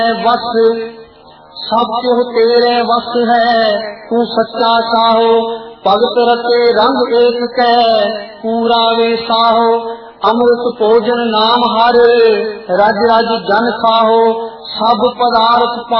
वस सब त्यों तेरे वस है, तू सच्चा साहो। भगत रते रंग एक कै, पूरा वे साहो। अमृत भोजन नाम हर, रज रज जन खाहो। सब पदार्थ